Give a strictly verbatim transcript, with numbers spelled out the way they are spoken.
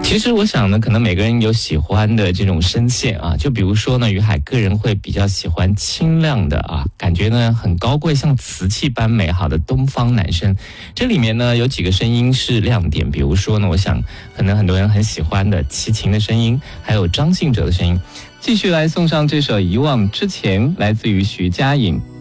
其实我想呢，可能每个人有喜欢的这种声线啊，就比如说呢，于海个人会比较喜欢清亮的啊，感觉呢很高贵，像瓷器般美好的东方男声。这里面呢有几个声音是亮点，比如说呢，我想可能很多人很喜欢的齐秦的声音，还有张信哲的声音。继续来送上这首《遗忘之前》，来自于徐佳莹。